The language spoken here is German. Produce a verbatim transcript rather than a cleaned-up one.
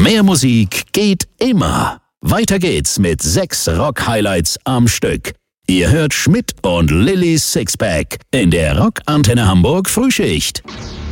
Mehr Musik geht immer. Weiter geht's mit sechs Rock-Highlights am Stück. Ihr hört Schmidt und Lillys Sixpack in der Rock Antenne Hamburg Frühschicht.